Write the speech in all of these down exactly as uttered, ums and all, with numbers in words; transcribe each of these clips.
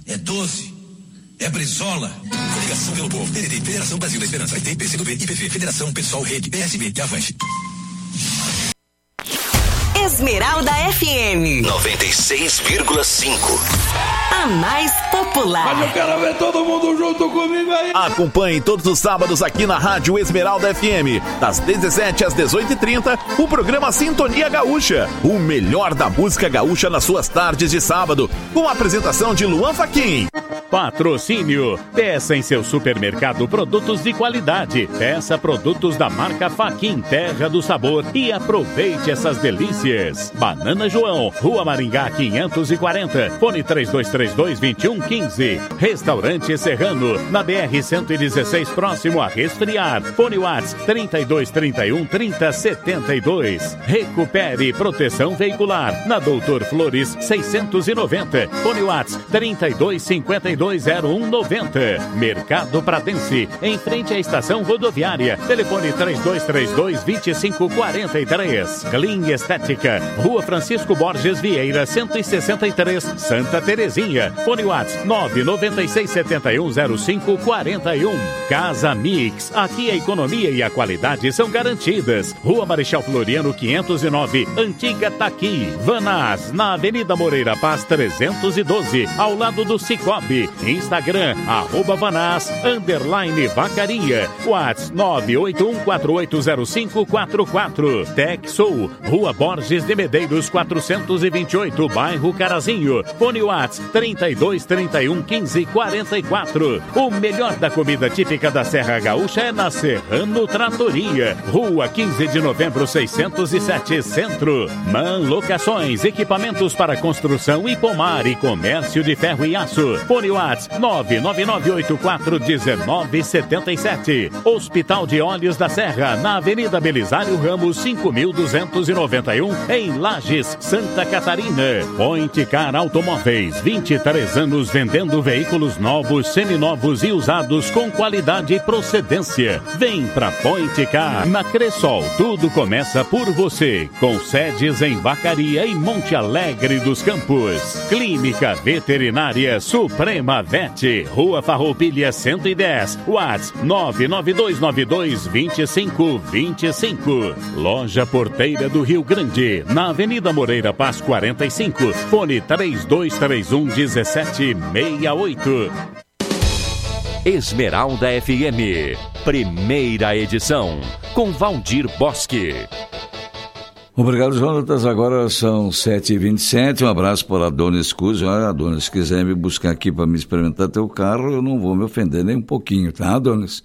é doze, é Brizola. Coligação pelo Povo, P D T, Federação Brasil da Esperança, I T, P C do B, I P V, Federação Pessoal, Rede, P S B e Avante. Esmeralda F M noventa e seis vírgula cinco. A mais popular. Mas eu quero ver todo mundo junto comigo aí. Acompanhe todos os sábados aqui na Rádio Esmeralda F M, das dezessete às dezoito e trinta, o programa Sintonia Gaúcha, o melhor da música gaúcha nas suas tardes de sábado, com a apresentação de Luan Fachin. Patrocínio. Peça em seu supermercado produtos de qualidade. Peça produtos da marca Fachin, Terra do Sabor, e aproveite essas delícias. Banana João, Rua Maringá quinhentos e quarenta, fone três dois três dois, dois um um cinco. Restaurante Serrano, na B R cento e dezesseis, próximo a Resfriar. Fone WhatsApp trinta e dois, trinta e um, trinta, setenta e dois. Recupere proteção veicular, na Doutor Flores seiscentos e noventa. Fone WhatsApp trinta e dois, cinquenta e dois, zero um, noventa. Mercado Pradense, em frente à estação rodoviária. Telefone três dois três dois, dois cinco quatro três. Clean Estética, Rua Francisco Borges Vieira, cento e sessenta e três, Santa Terezinha. Fone WhatsApp nove nove seis sete um zero cinco quatro um. Casa Mix, aqui a economia e a qualidade são garantidas. Rua Marechal Floriano quinhentos e nove, Antiga Taqui. Vanás, na Avenida Moreira Paz trezentos e doze, ao lado do Cicobi. Instagram, arroba Vanás, underline Vacaria. WhatsApp nove oito um quatro oito zero cinco quatro quatro. TecSou, Rua Borges de Medeiros quatrocentos e vinte e oito, bairro Carazinho. Fone WhatsApp trinta e dois, trinta e um, quinze, quarenta e quatro. O melhor da comida típica da Serra Gaúcha é na Serrano Tratoria. Rua quinze de novembro, seiscentos e sete, Centro. Man Locações, equipamentos para construção e pomar e comércio de ferro e aço. Fone WhatsApp nove nove nove oito quatro um nove sete sete. Hospital de Olhos da Serra, na Avenida Belisário Ramos cinco mil duzentos e noventa e um, em Lages, Santa Catarina. Point Car Automóveis, vinte e três anos vendendo veículos novos, seminovos e usados com qualidade e procedência. Vem pra Point Car. Na Cressol, tudo começa por você, com sedes em Vacaria e Monte Alegre dos Campos. Clínica Veterinária Suprema Vet, Rua Farroupilha cento e dez, WhatsApp nove nove dois nove dois, dois cinco dois cinco. Loja Porteira do Rio Grande, na Avenida Moreira Paz quarenta e cinco, fone três dois três um, um sete seis oito. Esmeralda F M, primeira edição, com Valdir Bosque. Obrigado, Jonatas. Agora são sete e vinte e sete. Um abraço para a dona Escusa. Olha, dona, se quiser me buscar aqui para me experimentar teu carro, eu não vou me ofender nem um pouquinho, tá, donas?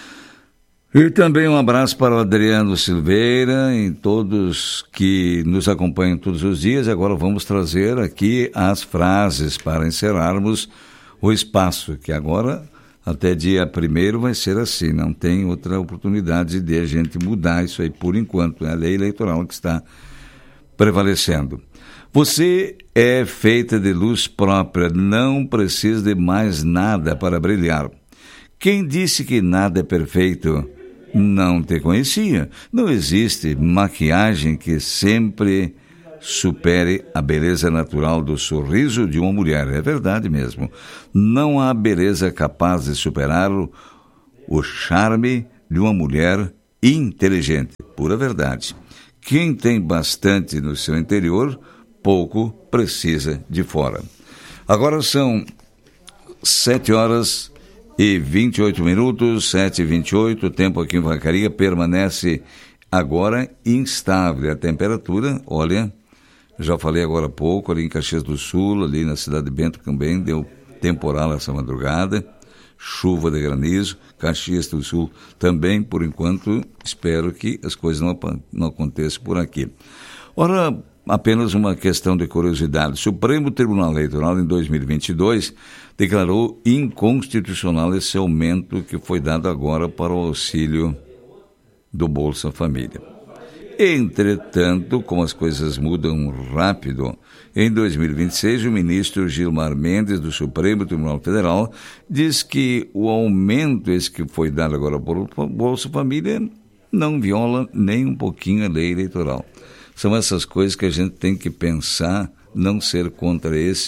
E também um abraço para o Adriano Silveira e todos que nos acompanham todos os dias. Agora vamos trazer aqui as frases para encerrarmos o espaço, que agora até dia primeiro vai ser assim, não tem outra oportunidade de a gente mudar isso aí por enquanto, é a lei eleitoral que está prevalecendo. Você é feita de luz própria, não precisa de mais nada para brilhar. Quem disse que nada é perfeito não te conhecia. Não existe maquiagem que sempre supere a beleza natural do sorriso de uma mulher. É verdade mesmo. Não há beleza capaz de superar o, o charme de uma mulher inteligente. Pura verdade. Quem tem bastante no seu interior, pouco precisa de fora. Agora são sete horas e vinte e oito minutos, sete e vinte e oito, o tempo aqui em Vacaria permanece agora instável. A temperatura, olha, já falei agora há pouco, ali em Caxias do Sul, ali na cidade de Bento também, deu temporal essa madrugada, chuva de granizo, Caxias do Sul também, por enquanto, espero que as coisas não, não aconteçam por aqui. Ora, apenas uma questão de curiosidade. O Supremo Tribunal Eleitoral, em dois mil e vinte e dois, declarou inconstitucional esse aumento que foi dado agora para o auxílio do Bolsa Família. Entretanto, como as coisas mudam rápido, em dois mil e vinte e seis, o ministro Gilmar Mendes, do Supremo Tribunal Federal, diz que o aumento esse que foi dado agora por o Bolsa Família não viola nem um pouquinho a lei eleitoral. São essas coisas que a gente tem que pensar, não ser contra esse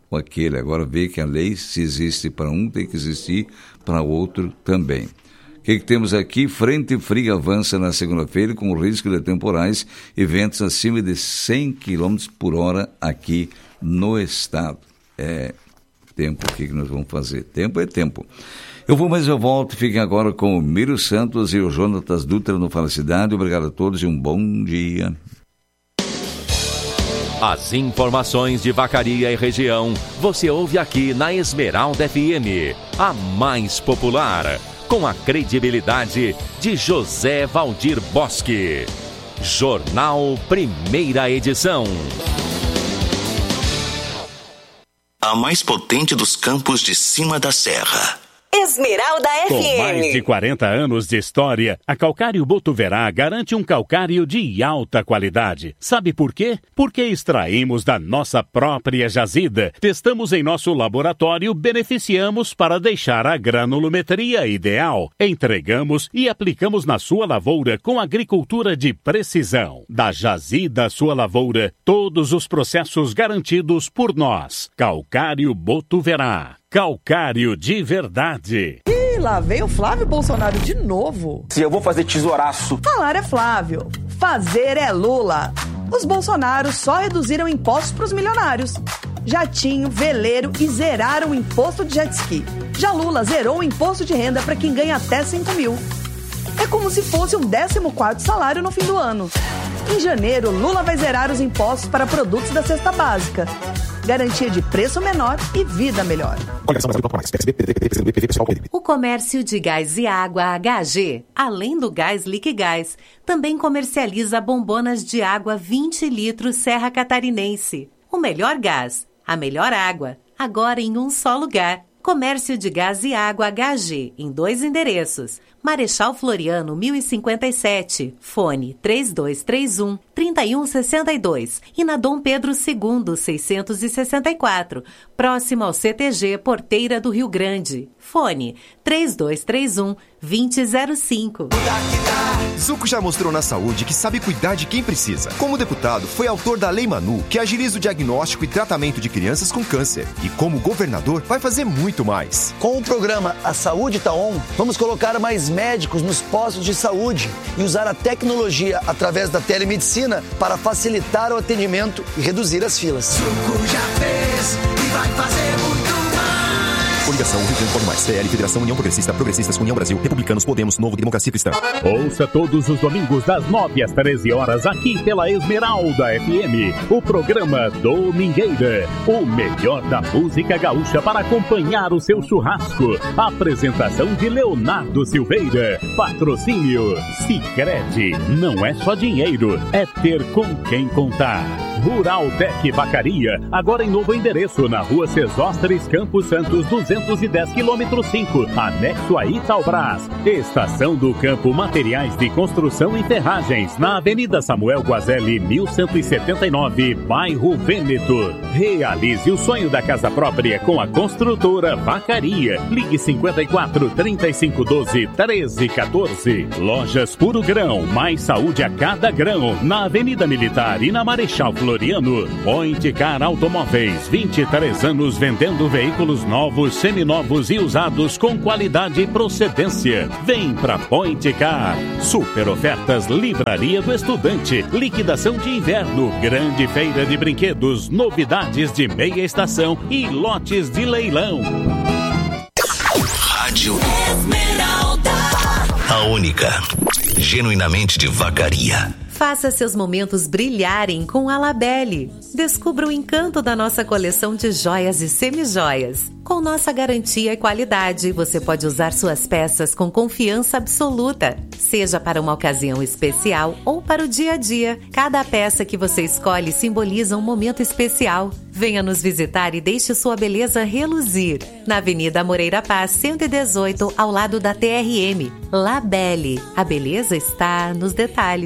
ou aquele. Agora vê que a lei, se existe para um, tem que existir para outro também. O que, que temos aqui? Frente fria avança na segunda-feira com risco de temporais e ventos acima de cem quilômetros por hora aqui no estado. É tempo, o que, que nós vamos fazer? Tempo é tempo. Eu vou, mas eu volto. Fiquem agora com o Miro Santos e o Jonatas Dutra no Felicidade. Obrigado a todos e um bom dia. As informações de Vacaria e região você ouve aqui na Esmeralda F M, a mais popular, com a credibilidade de José Valdir Bosque. Jornal Primeira Edição. A mais potente dos campos de cima da serra. Esmeralda F M. Com mais de quarenta anos de história, a Calcário Botuverá garante um calcário de alta qualidade. Sabe por quê? Porque extraímos da nossa própria jazida, testamos em nosso laboratório, beneficiamos para deixar a granulometria ideal. Entregamos e aplicamos na sua lavoura com agricultura de precisão. Da jazida à sua lavoura, todos os processos garantidos por nós. Calcário Botuverá. Calcário de verdade. Ih, lá veio o Flávio Bolsonaro de novo. Se eu vou fazer tesouraço. Falar é Flávio, fazer é Lula. Os Bolsonaros só reduziram impostos para os milionários. Jatinho, veleiro e zeraram o imposto de jet ski. Já Lula zerou o imposto de renda para quem ganha até cinco mil. É como se fosse um décimo quarto salário no fim do ano. Em janeiro, Lula vai zerar os impostos para produtos da cesta básica. Garantia de preço menor e vida melhor. O comércio de gás e água H G, além do gás Liquigás, também comercializa bombonas de água vinte litros Serra Catarinense. O melhor gás, a melhor água, agora em um só lugar. Comércio de gás e água H G, em dois endereços. Marechal Floriano, mil e cinquenta e sete, fone três dois três um, três um seis dois e na Dom Pedro segundo, seiscentos e sessenta e quatro, próximo ao C T G Porteira do Rio Grande. Fone três dois três um, dois zero zero cinco. Zuco já mostrou na saúde que sabe cuidar de quem precisa. Como deputado, foi autor da Lei Manu, que agiliza o diagnóstico e tratamento de crianças com câncer. E como governador, vai fazer muito mais. Com o programa A Saúde Tá On, vamos colocar mais médicos nos postos de saúde e usar a tecnologia através da telemedicina para facilitar o atendimento e reduzir as filas. Zuco já fez e vai fazer muito mais. Coligação Rio Grande Pode Mais, C L, Federação União Progressista, Progressistas, União Brasil, Republicanos, Podemos, Novo, Democracia Cristã. Ouça todos os domingos das nove às treze horas aqui pela Esmeralda F M, o programa Domingueira, o melhor da música gaúcha para acompanhar o seu churrasco. Apresentação de Leonardo Silveira, patrocínio Sicredi, não é só dinheiro, é ter com quem contar. Rural Tec Vacaria, agora em novo endereço, na rua Sesósteres, Campos Santos, duzentos e dez, quilômetro cinco, anexo a Itaubras. Estação do Campo Materiais de Construção e Ferragens, na Avenida Samuel Guazelli, mil cento e setenta e nove, bairro Vêneto. Realize o sonho da casa própria com a construtora Vacaria. Ligue cinquenta e quatro, trinta e cinco, doze, treze, quatorze. Lojas Puro Grão, mais saúde a cada grão, na Avenida Militar e na Marechal Floriano. Point Car Automóveis, vinte e três anos vendendo veículos novos, seminovos e usados com qualidade e procedência. Vem pra Point Car. Super ofertas Livraria do Estudante, liquidação de inverno, grande feira de brinquedos, novidades de meia estação e lotes de leilão. Rádio Esmeralda, a única, genuinamente de Vacaria. Faça seus momentos brilharem com a Labelle. Descubra o encanto da nossa coleção de joias e semijoias. Com nossa garantia e qualidade, você pode usar suas peças com confiança absoluta. Seja para uma ocasião especial ou para o dia a dia, cada peça que você escolhe simboliza um momento especial. Venha nos visitar e deixe sua beleza reluzir. Na Avenida Moreira Paz, cento e dezoito, ao lado da T R M. Labelle. A beleza está nos detalhes.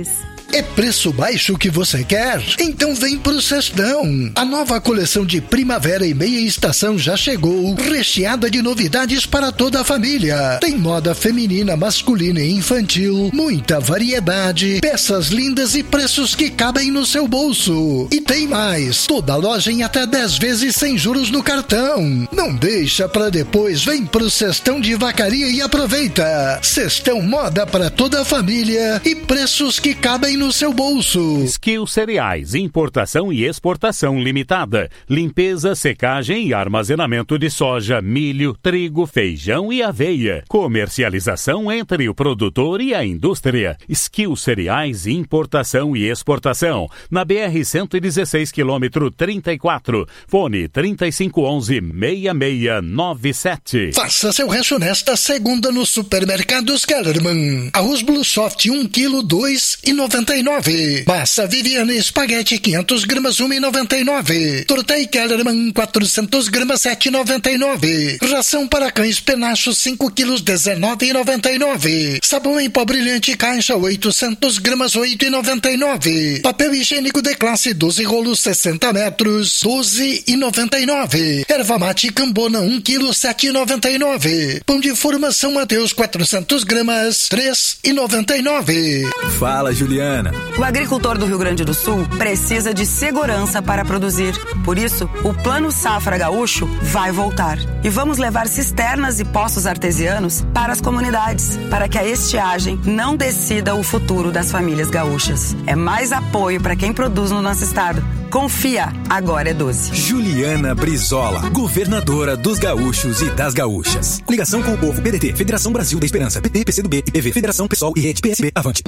É preço baixo que você quer? Então vem pro Cestão. A nova coleção de primavera e meia estação já chegou, recheada de novidades para toda a família. Tem moda feminina, masculina e infantil, muita variedade, peças lindas e preços que cabem no seu bolso. E tem mais, toda loja em até dez vezes sem juros no cartão. Não deixa pra depois, vem pro Cestão de Vacaria e aproveita. Cestão moda para toda a família e preços que cabem no seu bolso. Skill Cereais, importação e exportação limitada. Limpeza, secagem e armazenamento de soja, milho, trigo, feijão e aveia. Comercialização entre o produtor e a indústria. Skill Cereais, importação e exportação. Na B R cento e dezesseis, quilômetro trinta e quatro. Fone trinta e cinco onze, seis seis nove sete. Faça seu rancho nesta segunda no Supermercados Kellerman. Arroz Blue Soft um quilo, dois e noventa e nove. Massa Viviane Espaguete quinhentas gramas, um e noventa e nove. Tortei Kellerman quatrocentas gramas, sete e noventa e nove. Ração para cães Penacho cinco quilos, dezenove e noventa e nove. Sabão em pó brilhante caixa oitocentas gramas, oito e noventa e nove. Papel higiênico de classe doze rolos, sessenta metros, doze e noventa e nove. Erva mate Cambona um quilo, sete e noventa e nove. Pão de forma São Mateus quatrocentas gramas, três e noventa e nove. Fala, Juliana. O agricultor do Rio Grande do Sul precisa de segurança para produzir. Por isso, o Plano Safra Gaúcho vai voltar. E vamos levar cisternas e poços artesianos para as comunidades, para que a estiagem não decida o futuro das famílias gaúchas. É mais apoio para quem produz no nosso estado. Confia, agora é doze. Juliana Brizola, governadora dos gaúchos e das gaúchas. Ligação com o povo, P D T, Federação Brasil da Esperança, P T, P C do B, I P V, Federação Pessoal e Rede P S B, avante.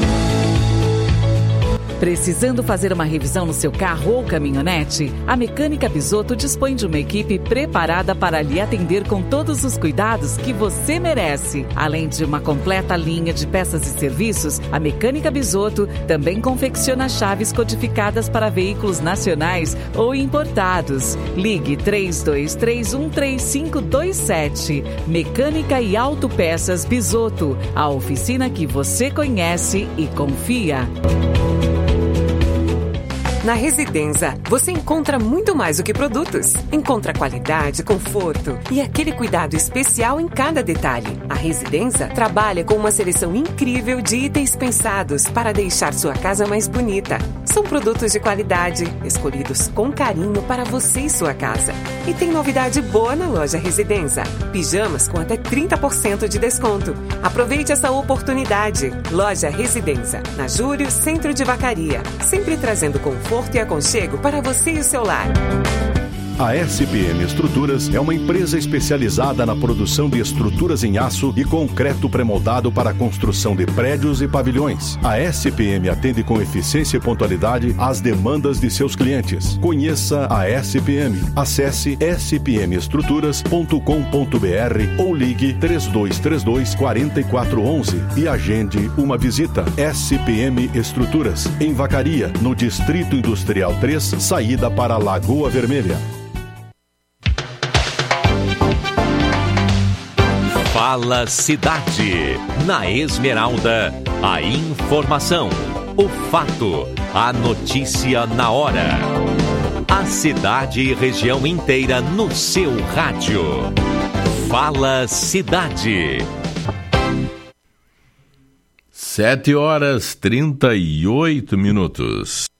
Precisando fazer uma revisão no seu carro ou caminhonete? A Mecânica Bisotto dispõe de uma equipe preparada para lhe atender com todos os cuidados que você merece. Além de uma completa linha de peças e serviços, a Mecânica Bisotto também confecciona chaves codificadas para veículos nacionais ou importados. Ligue três dois três, um três cinco dois sete. Mecânica e Autopeças Bisotto, a oficina que você conhece e confia. Na Residenza, você encontra muito mais do que produtos. Encontra qualidade, conforto e aquele cuidado especial em cada detalhe. A Residenza trabalha com uma seleção incrível de itens pensados para deixar sua casa mais bonita. São produtos de qualidade, escolhidos com carinho para você e sua casa. E tem novidade boa na loja Residenza. Pijamas com até trinta por cento de desconto. Aproveite essa oportunidade. Loja Residenza, na Júlio, Centro de Vacaria. Sempre trazendo conforto e aconchego para você e o seu lar. A S P M Estruturas é uma empresa especializada na produção de estruturas em aço e concreto pré-moldado para a construção de prédios e pavilhões. A S P M atende com eficiência e pontualidade às demandas de seus clientes. Conheça a S P M. Acesse s p m estruturas ponto com ponto b r ou ligue três dois três dois, quatro quatro um um e agende uma visita. S P M Estruturas, em Vacaria, no Distrito Industrial três, saída para Lagoa Vermelha. Fala Cidade. Na Esmeralda, a informação, o fato, a notícia na hora. A cidade e região inteira no seu rádio. Fala Cidade. Sete horas trinta e oito minutos.